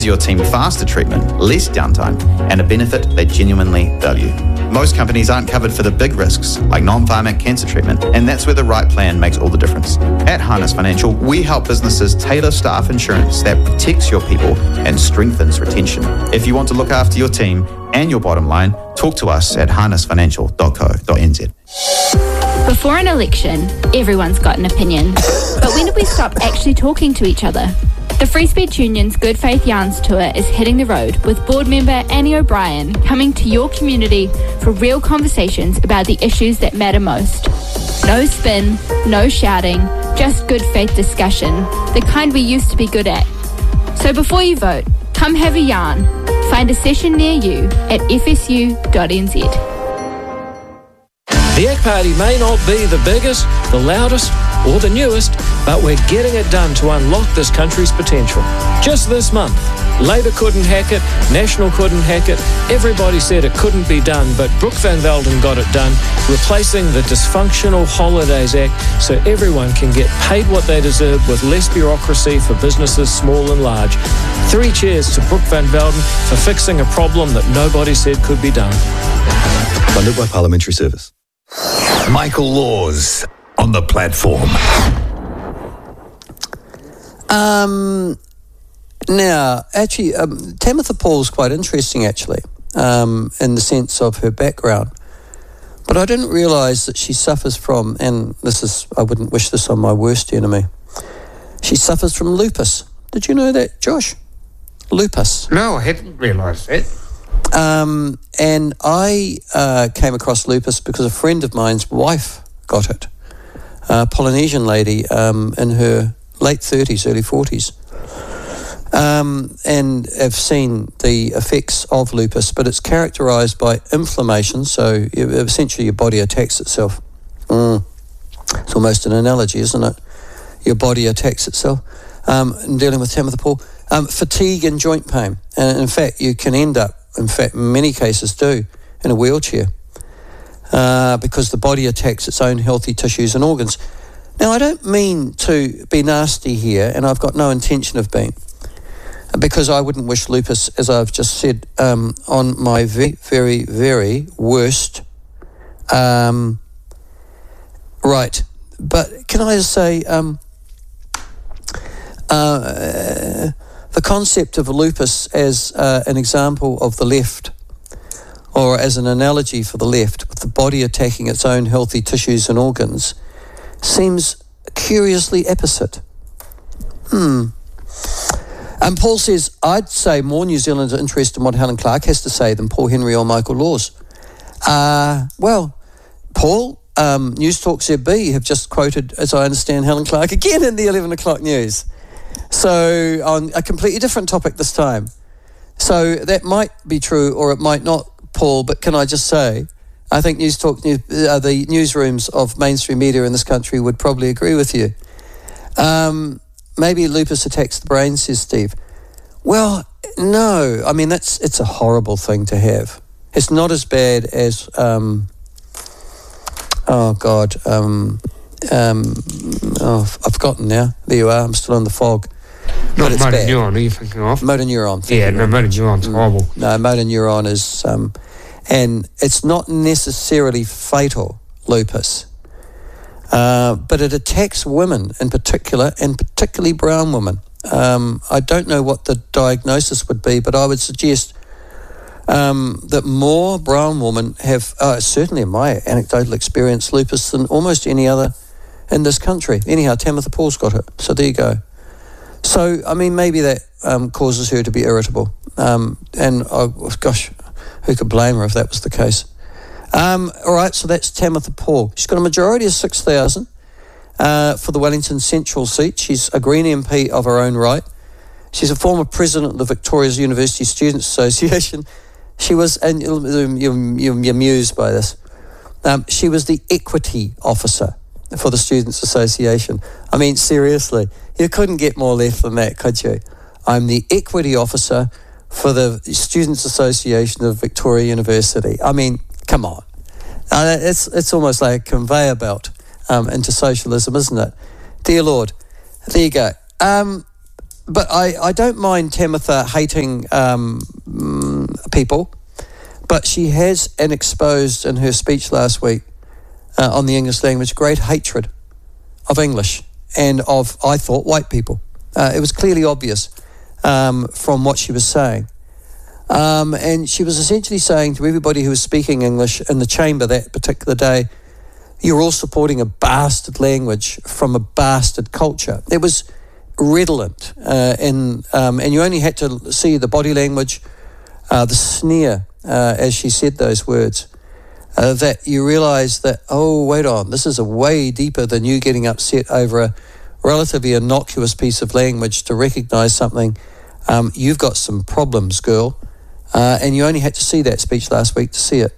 your team faster treatment, less downtime, and a benefit they genuinely value. Most companies aren't covered for the big risks, like non-pharmac cancer treatment, and that's where the right plan makes all the difference. At Harness Financial, we help businesses tailor staff insurance that protects your people and strengthens retention. If you want to look after your team and your bottom line, talk to us at harnessfinancial.co.nz. Before an election, everyone's got an opinion. But when did we stop actually talking to each other? The Free Speech Union's Good Faith Yarns Tour is hitting the road with board member Annie O'Brien coming to your community for real conversations about the issues that matter most. No spin, no shouting, just good faith discussion, the kind we used to be good at. So before you vote, come have a yarn. Find a session near you at fsu.nz. The ACT Party may not be the biggest, the loudest, or the newest, but we're getting it done to unlock this country's potential. Just this month, Labour couldn't hack it, National couldn't hack it, everybody said it couldn't be done, but Brooke Van Velden got it done, replacing the dysfunctional Holidays Act so everyone can get paid what they deserve with less bureaucracy for businesses small and large. 3 cheers to Brooke Van Velden for fixing a problem that nobody said could be done. Funded by Parliamentary Service. Michael Laws on the platform. Now, actually, Tamitha Paul's quite interesting, actually, in the sense of her background. But I didn't realise that she suffers from, and this is, I wouldn't wish this on my worst enemy, she suffers from lupus. Did you know that, Josh? Lupus. No, I hadn't realised that. And I came across lupus because a friend of mine's wife got it. A Polynesian lady in her late 30s, early 40s. And have seen the effects of lupus, but it's characterised by inflammation, so essentially your body attacks itself. It's almost an analogy, isn't it? Your body attacks itself. In dealing with Tamitha Paul. Fatigue and joint pain. And in fact, you can end up, in fact, in many cases do, in a wheelchair because the body attacks its own healthy tissues and organs. Now, I don't mean to be nasty here, and I've got no intention of being, because I wouldn't wish lupus, as I've just said, on my very, very, very worst. Right. But can I just say, the concept of lupus as an example of the left, or as an analogy for the left, with the body attacking its own healthy tissues and organs, seems curiously opposite. And Paul says, I'd say more New Zealanders are interested in what Helen Clark has to say than Paul Henry or Michael Laws. Well, Paul, News Talk ZB have just quoted, as I understand, Helen Clark again in the 11 o'clock news. So on a completely different topic this time. So that might be true or it might not, Paul, but can I just say, I think News Talk, the newsrooms of mainstream media in this country would probably agree with you. Maybe lupus attacks the brain, says Steve. Well, no. I mean, it's a horrible thing to have. It's not as bad as, I've forgotten now. There you are. I'm still in the fog. Not motor neuron, are you thinking of? Motor neuron. Motor neuron's horrible. No, motor neuron is, and it's not necessarily fatal, lupus. But it attacks women in particular, and particularly brown women. I don't know what the diagnosis would be, but I would suggest that more brown women have, certainly in my anecdotal experience, lupus than almost any other in this country. Anyhow, Tamitha Paul's got it, so there you go. So, I mean, maybe that causes her to be irritable. And, gosh, who could blame her if that was the case? All right, so that's Tamitha Paul. She's got a majority of 6,000 for the Wellington Central seat. She's a Green MP of her own right. She's a former president of the Victoria's University Students Association. She was, and you're amused by this, she was the equity officer for the Students Association. I mean, seriously, you couldn't get more left than that, could you? I'm the equity officer for the Students Association of Victoria University. I mean, come on. It's almost like a conveyor belt into socialism, isn't it? Dear Lord. There you go. But I don't mind Tamitha hating people, but she has exposed in her speech last week on the English language great hatred of English and of, I thought, white people. It was clearly obvious from what she was saying. And she was essentially saying to everybody who was speaking English in the chamber that particular day, you're all supporting a bastard language from a bastard culture. It was redolent, and you only had to see the body language, the sneer, as she said those words, that you realise that, oh, wait on, this is a way deeper than you getting upset over a relatively innocuous piece of language to recognise something. You've got some problems, girl. And you only had to see that speech last week to see it.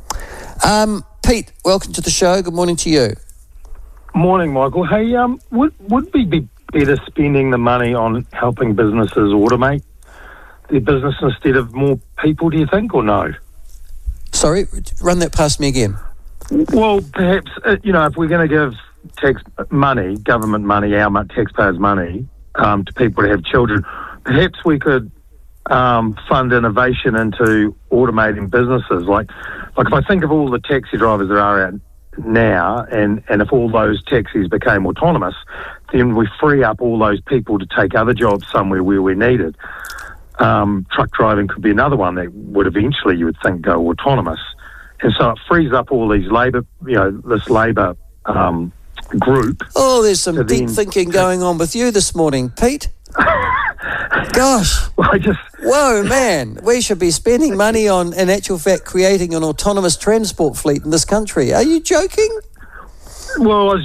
Pete, welcome to the show. Good morning to you. Morning, Michael. Hey, would we be better spending the money on helping businesses automate their business instead of more people, do you think, or no? Sorry, run that past me again. Well, perhaps, if we're going to give tax money, government money, our taxpayers' money, to people to have children, perhaps we could fund innovation into automating businesses. Like if I think of all the taxi drivers that are out now, and if all those taxis became autonomous, then we free up all those people to take other jobs somewhere where we're needed. Truck driving could be another one that would eventually, you would think, go autonomous. And so it frees up all these labour, this labour group. Oh, there's some deep thinking going on with you this morning, Pete. Gosh. Well, whoa, man. We should be spending money on, in actual fact, creating an autonomous transport fleet in this country. Are you joking? Well,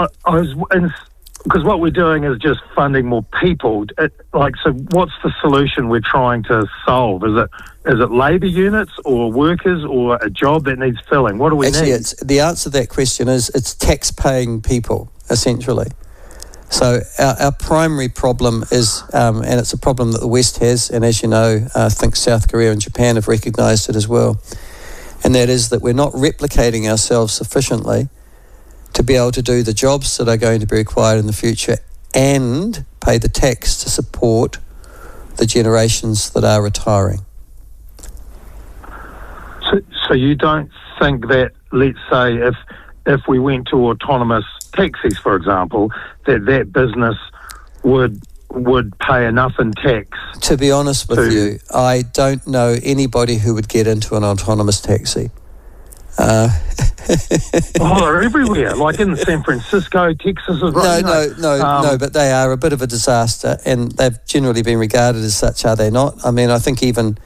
because what we're doing is just funding more people. So what's the solution we're trying to solve? Is it labour units or workers or a job that needs filling? What do we need? The answer to that question is it's tax-paying people, essentially. So our primary problem is, and it's a problem that the West has, and as you know, I think South Korea and Japan have recognised it as well, and that is that we're not replicating ourselves sufficiently to be able to do the jobs that are going to be required in the future and pay the tax to support the generations that are retiring. So you don't think that, let's say, if we went to autonomous taxis, for example, that business would pay enough in tax? To be honest with you, I don't know anybody who would get into an autonomous taxi. They're everywhere, like in San Francisco, Texas as well. No, but they are a bit of a disaster, and they've generally been regarded as such, are they not? I mean, I think even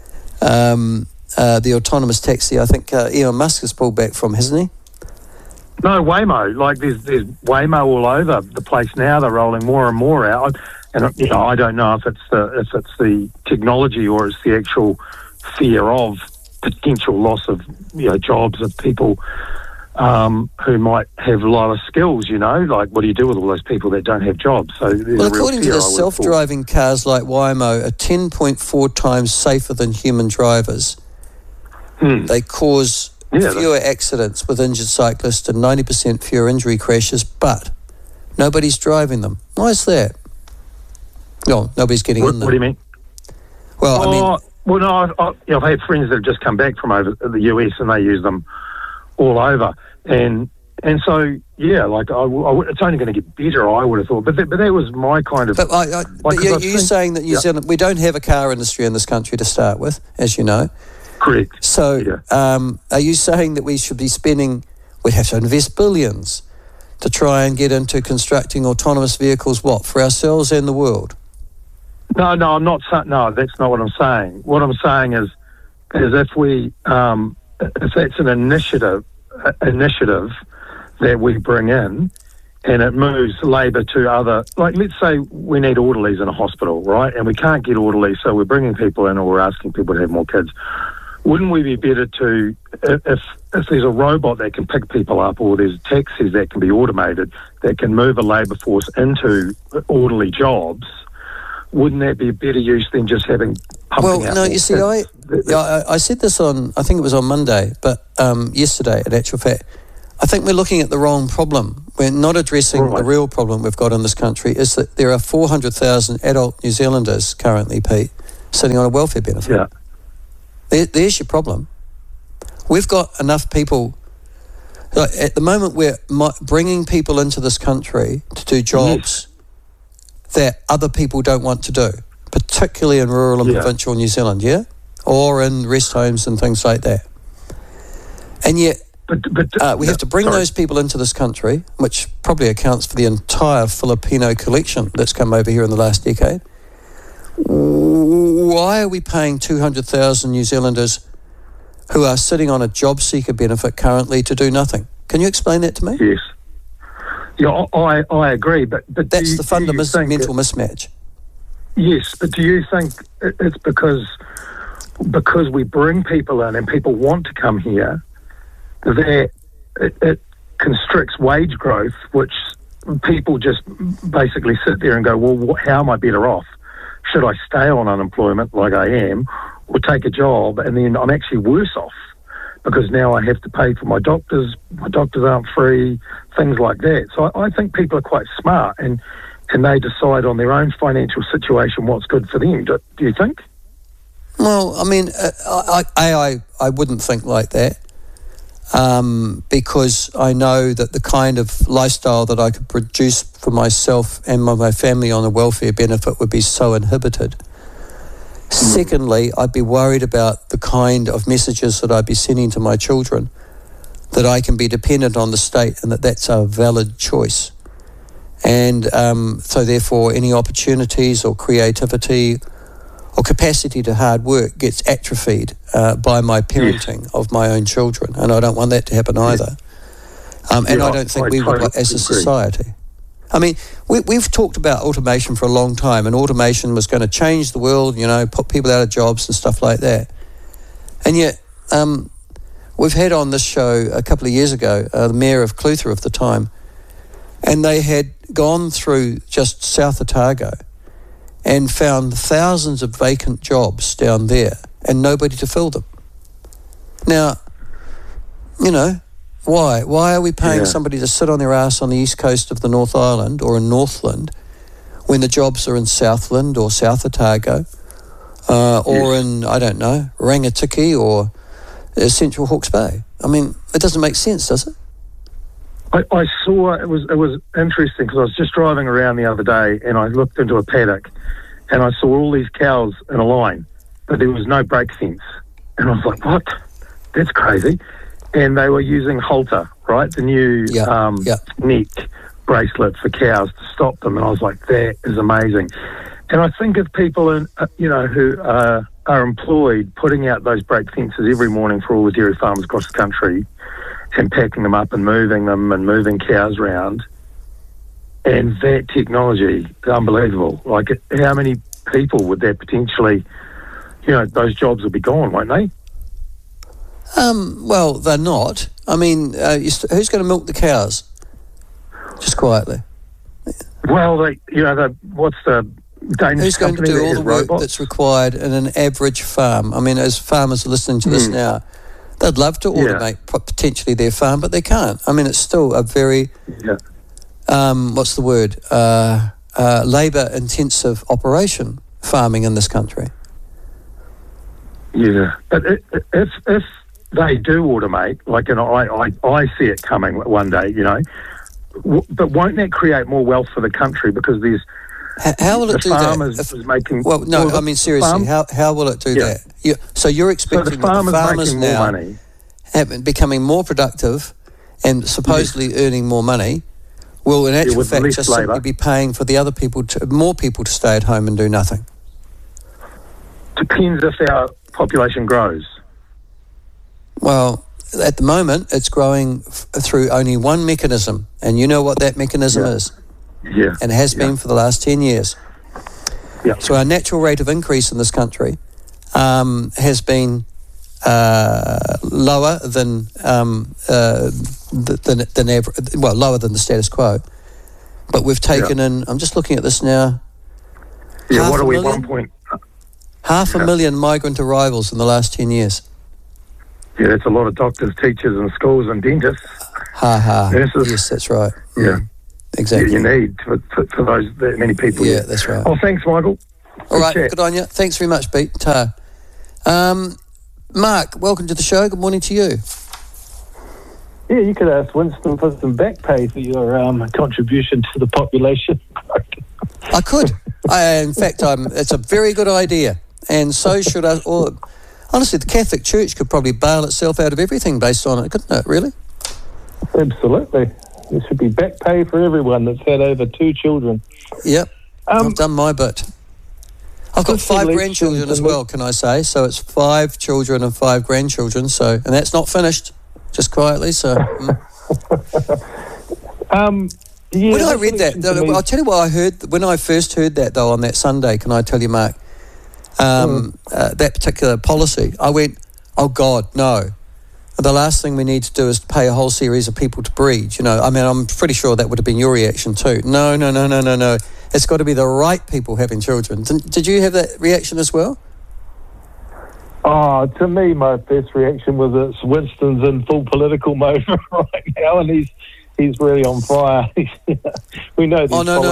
the autonomous taxi, I think Elon Musk has pulled back from, hasn't he? No, Waymo. Like there's Waymo all over the place now. They're rolling more and more out, and I don't know if it's the technology or it's the actual fear of potential loss of jobs of people who might have a lot of skills. Like what do you do with all those people that don't have jobs? So according to the self-driving cars like Waymo are 10.4 times safer than human drivers. They cause fewer accidents with injured cyclists and 90% fewer injury crashes, but nobody's driving them. Why is that? No, nobody's getting in them. What do you mean? Well, I've had friends that have just come back from over the US and they use them all over, and so it's only going to get better, I would have thought. But that was my kind of. But you're saying that New Zealand, we don't have a car industry in this country to start with, as you know. Correct. So, are you saying that we should be we'd have to invest billions to try and get into constructing autonomous vehicles, for ourselves and the world? No, I'm not saying. No, that's not what I'm saying. What I'm saying is if that's an initiative that we bring in, and it moves labour to other, like let's say we need orderlies in a hospital, right? And we can't get orderlies, so we're bringing people in or we're asking people to have more kids. Wouldn't we be better to, if there's a robot that can pick people up or there's taxis that can be automated that can move a labour force into orderly jobs, wouldn't that be a better use than just having pumping out? Well, no, you see, I said this on, I think it was on Monday, but yesterday, in actual fact, I think we're looking at the wrong problem. We're not addressing the real problem we've got in this country, is that there are 400,000 adult New Zealanders currently, Pete, sitting on a welfare benefit. Yeah. There's your problem. We've got enough people. At the moment, we're bringing people into this country to do jobs that other people don't want to do, particularly in rural and provincial New Zealand, or in rest homes and things like that. And yet, we have to bring those people into this country, which probably accounts for the entire Filipino collection that's come over here in the last decade. Why are we paying 200,000 New Zealanders who are sitting on a job seeker benefit currently to do nothing? Can you explain that to me? Yes. Yeah, I agree, but that's the fundamental mismatch. Yes, but do you think it's because we bring people in and people want to come here, that it constricts wage growth, which people just basically sit there and go, well, how am I better off? Should I stay on unemployment like I am, or take a job, and then I'm actually worse off because now I have to pay for my doctors aren't free, things like that. So I think people are quite smart and they decide on their own financial situation what's good for them. Do you think? Well, I mean, I wouldn't think like that. Because I know that the kind of lifestyle that I could produce for myself and my family on a welfare benefit would be so inhibited. Secondly, I'd be worried about the kind of messages that I'd be sending to my children, that I can be dependent on the state and that's a valid choice. And so therefore any opportunities or creativity or capacity to hard work gets atrophied by my parenting of my own children, and I don't want that to happen either. And I don't think we would as a society. I mean, we've talked about automation for a long time, and automation was going to change the world, put people out of jobs and stuff like that. And yet, we've had on this show a couple of years ago the Mayor of Clutha of the time, and they had gone through just south Otago and found thousands of vacant jobs down there and nobody to fill them. Now, why? Why are we paying somebody to sit on their ass on the east coast of the North Island or in Northland when the jobs are in Southland or South Otago or in, I don't know, Rangitikei or Central Hawke's Bay? I mean, it doesn't make sense, does it? I saw, it was interesting because I was just driving around the other day and I looked into a paddock and I saw all these cows in a line, but there was no brake fence. And I was like, what? That's crazy. And they were using Halter, right? The new neck bracelet for cows to stop them. And I was like, that is amazing. And I think of people, who are employed putting out those brake fences every morning for all the dairy farms across the country and packing them up and moving cows around. And that technology is unbelievable. Like, how many people would that potentially, those jobs would be gone, won't they? Well, they're not. I mean, who's going to milk the cows? Just quietly. Well, what's the Danish Who's going to do all the work that's required in an average farm? I mean, as farmers are listening to this now, they'd love to automate potentially their farm, but they can't. I mean, it's still a very, what's the word, labour-intensive operation, farming in this country. Yeah, but if they do automate, I see it coming one day, but won't that create more wealth for the country because there's how will it do that? I mean, seriously, how will it do that? So you're expecting that the farmers now becoming more productive and supposedly earning more money will in actual fact just simply be paying for the other people, more people to stay at home and do nothing? Depends if our population grows. Well, at the moment, it's growing through only one mechanism, and you know what that mechanism is. Yeah. And has been for the last 10 years. Yeah. So our natural rate of increase in this country has been lower than lower than the status quo. But we've taken in, I'm just looking at this now. Yeah, what are we, 1 point? 500,000 migrant arrivals in the last 10 years. Yeah, that's a lot of doctors, teachers and schools and dentists. Yes, that's right. Yeah. Exactly. You need for those that many people. Yeah, that's right. Oh, thanks, Michael. All right, good on you. Thanks very much, Pete. Ta. Mark, welcome to the show. Good morning to you. Yeah, you could ask Winston for some back pay for your contribution to the population. I could. In fact, it's a very good idea, and so should us. Or honestly, the Catholic Church could probably bail itself out of everything based on it, couldn't it? Really? Absolutely. There should be back pay for everyone that's had over 2 children. Yep. I've done my bit. I've got 5 grandchildren as well, can I say? So it's 5 children and 5 grandchildren. So, and that's not finished, just quietly. So, yeah, when I read that, I'll tell you what I heard when I first heard that though on that Sunday. Can I tell you, Mark? That particular policy, I went, "Oh God, no." The last thing we need to do is pay a whole series of people to breed. You know, I mean, I'm pretty sure that would have been your reaction too. No. It's got to be the right people having children. Did you have that reaction as well? Oh, to me, my first reaction was it's Winston's in full political mode right now, and he's really on fire. We know. Oh no!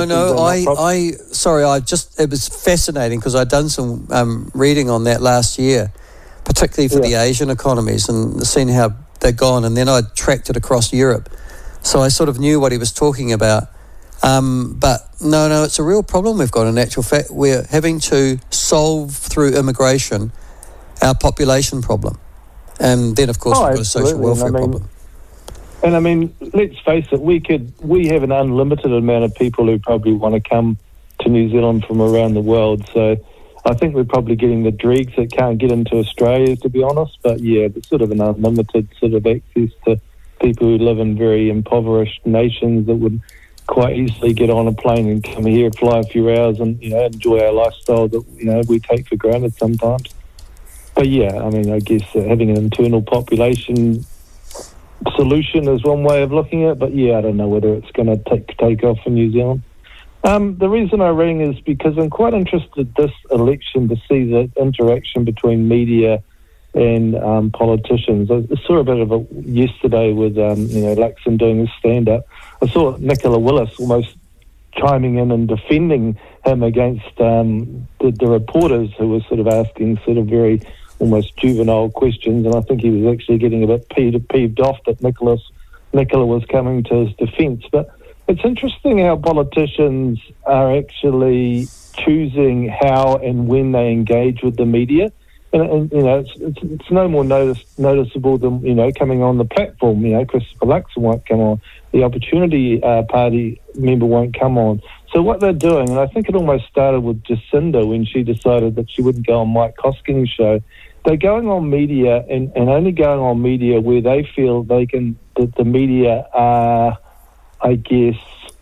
It was fascinating because I'd done some reading on that last year, particularly for the Asian economies, and seen how they're gone, and then I tracked it across Europe. So I sort of knew what he was talking about. But no, it's a real problem we've got in actual fact. We're having to solve through immigration our population problem. And then, of course, we've got a social welfare problem. And I mean, let's face it, we have an unlimited amount of people who probably want to come to New Zealand from around the world. So I think we're probably getting the dregs that can't get into Australia, to be honest. But yeah, there's sort of an unlimited sort of access to people who live in very impoverished nations that would quite easily get on a plane and come here, fly a few hours and, enjoy our lifestyle that, we take for granted sometimes. But yeah, I mean, I guess having an internal population solution is one way of looking at it, but yeah, I don't know whether it's going to take off in New Zealand. The reason I rang is because I'm quite interested this election to see the interaction between media and politicians. I saw a bit of it yesterday with Luxon doing his stand-up. I saw Nicola Willis almost chiming in and defending him against the reporters who were sort of asking sort of very almost juvenile questions, and I think he was actually getting a bit peeved off that Nicola was coming to his defence. But it's interesting how politicians are actually choosing how and when they engage with the media. And it's no more noticeable than, coming on the platform. Christopher Luxon won't come on. The Opportunity Party member won't come on. So what they're doing, and I think it almost started with Jacinda when she decided that she wouldn't go on Mike Kosking's show. They're going on media and only going on media where they feel that the media are, I guess,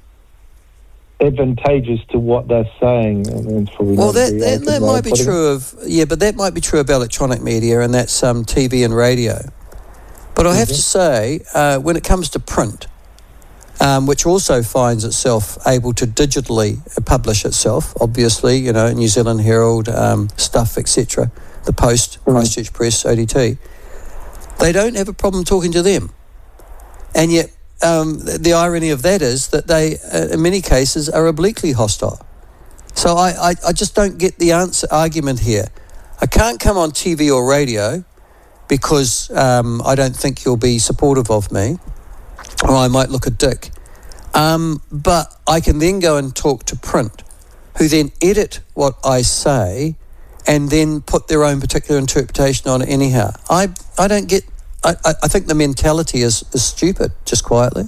advantageous to what they're saying. Well, that might be true of but that might be true of electronic media, and that's TV and radio. But I have to say, when it comes to print, which also finds itself able to digitally publish itself, obviously, New Zealand Herald, Stuff, etc., the Post, Christchurch Press, ODT, they don't have a problem talking to them. And yet, the irony of that is that they, in many cases, are obliquely hostile. So I just don't get the argument here. I can't come on TV or radio because I don't think you'll be supportive of me, or I might look a dick. But I can then go and talk to print, who then edit what I say and then put their own particular interpretation on it anyhow. I don't get... I think the mentality is stupid, just quietly.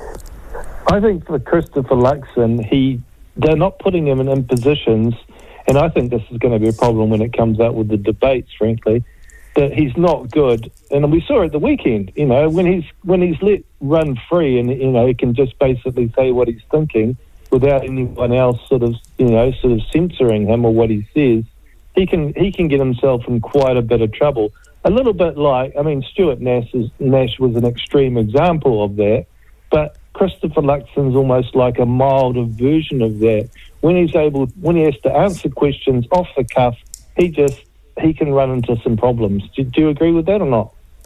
I think for Christopher Luxon, they're not putting him in positions, and I think this is going to be a problem when it comes out with the debates, frankly, that he's not good. And we saw it the weekend, when he's let run free and, he can just basically say what he's thinking without anyone else sort of censoring him or what he says, he can get himself in quite a bit of trouble. A little bit like, Stuart Nash was an extreme example of that, but Christopher Luxon's almost like a milder version of that. When he has to answer questions off the cuff, he can run into some problems. Do you agree with that or not?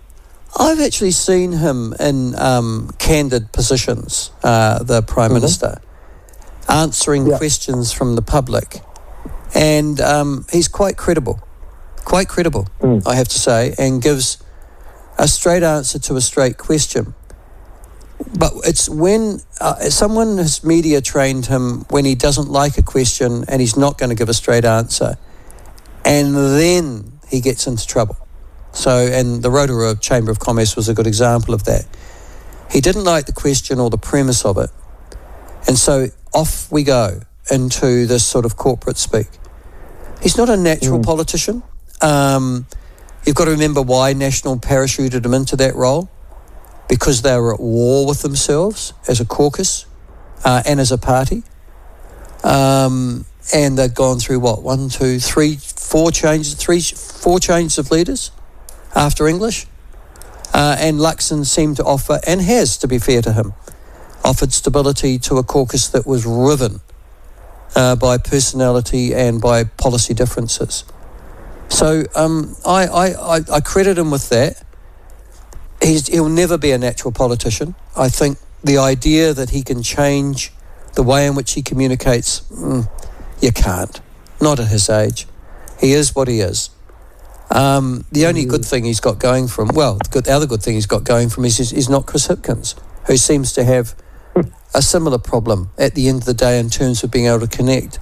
I've actually seen him in candid positions, the Prime Minister, answering questions from the public. And he's quite credible, I have to say, and gives a straight answer to a straight question. But it's when someone has media trained him when he doesn't like a question and he's not going to give a straight answer, and then he gets into trouble. So, and the Rotorua Chamber of Commerce was a good example of that. He didn't like the question or the premise of it, and so off we go into this sort of corporate speak. He's not a natural politician. You've got to remember why National parachuted him into that role. Because they were at war with themselves as a caucus and as a party. And they'd gone through, four changes of leaders after English. And Luxon seemed to offer, and has, to be fair to him, offered stability to a caucus that was riven by personality and by policy differences. So I credit him with that. He'll never be a natural politician. I think the idea that he can change the way in which he communicates, you can't. Not at his age. He is what he is. The only good thing he's got going for him, the other good thing he's got going for him is not Chris Hipkins, who seems to have a similar problem at the end of the day in terms of being able to connect.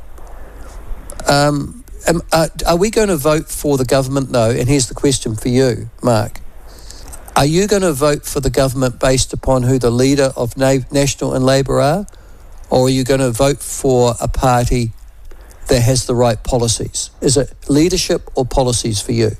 Are we going to vote for the government, though? And here's the question for you, Mark. Are you going to vote for the government based upon who the leader of National and Labour are? Or are you going to vote for a party that has the right policies? Is it leadership or policies for you?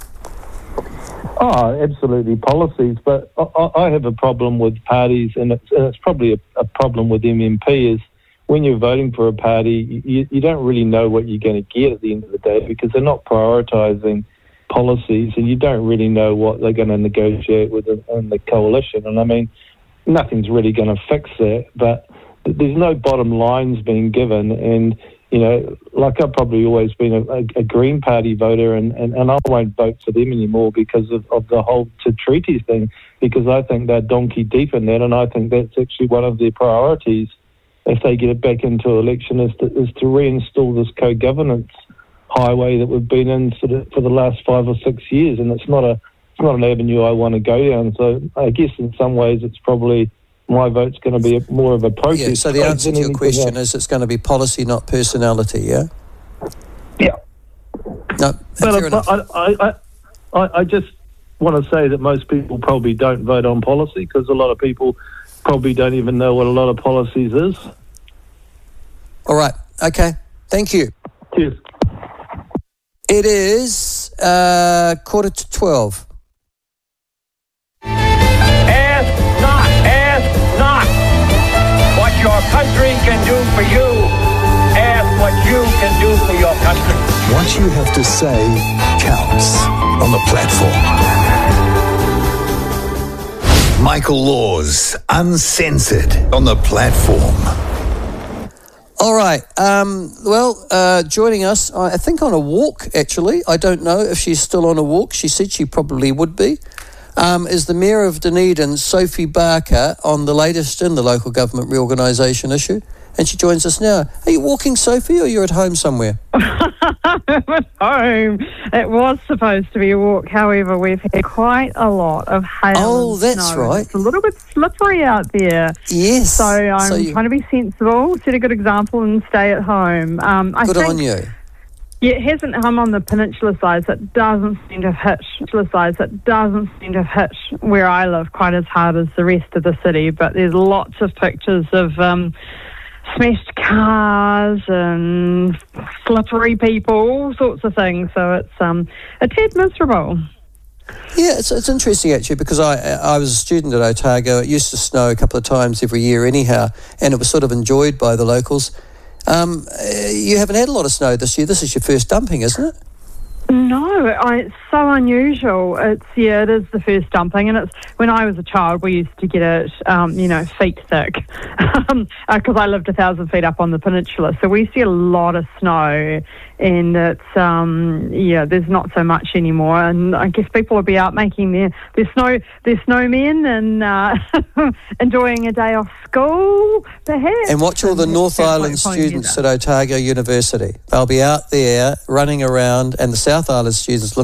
Oh, absolutely policies. But I have a problem with parties, and it's probably a problem with MMP, is when you're voting for a party, you don't really know what you're going to get at the end of the day because they're not prioritising policies, and you don't really know what they're going to negotiate with in the coalition. And I mean, nothing's really going to fix that, but there's no bottom lines being given. And, you know, like I've probably always been a Green Party voter, and I won't vote for them anymore because of the whole treaties thing, because I think they're donkey deep in that, and I think that's actually one of their priorities if they get it back into election is to reinstall this co-governance highway that we've been in for the last 5 or 6 years, and it's not an avenue I want to go down. So I guess in some ways it's probably my vote's going to be more of a protest. Yeah, so the answer to your question is it's going to be policy, not personality, yeah? Yeah. No, fair enough. I just want to say that most people probably don't vote on policy because a lot of people probably don't even know what a lot of policies is. All right. Okay. Thank you. Cheers. It is 11:45. Ask not what your country can do for you. Ask what you can do for your country. What you have to say counts on the platform. Michael Laws, uncensored on the platform. All right. Joining us, I think on a walk, actually. I don't know if she's still on a walk. She said she probably would be. Is the Mayor of Dunedin, Sophie Barker, on the latest in the local government reorganisation issue. And she joins us now. Are you walking, Sophie, or you're at home somewhere? I'm at home. It was supposed to be a walk. However, we've had quite a lot of hail. Oh, that's snow. right. It's a little bit slippery out there. Yes. So I'm trying to be sensible, set a good example, and stay at home. Good on you. Yeah, it hasn't. I'm on the peninsula side, so it doesn't seem to have hit where I live quite as hard as the rest of the city. But there's lots of pictures of smashed cars and slippery people, all sorts of things. So it's a tad miserable. Yeah, it's interesting actually because I was a student at Otago. It used to snow a couple of times every year anyhow, and it was sort of enjoyed by the locals. You haven't had a lot of snow this year. This is your first dumping, isn't it? No, it's so unusual. It is the first dumping, and it's when I was a child we used to get it, feet thick, because I lived 1,000 feet up on the peninsula. So we see a lot of snow, and it's there's not so much anymore, and I guess people will be out making their snowmen and enjoying a day off school, perhaps. And watch all the North Island students at Otago University. They'll be out there running around, and the South Island students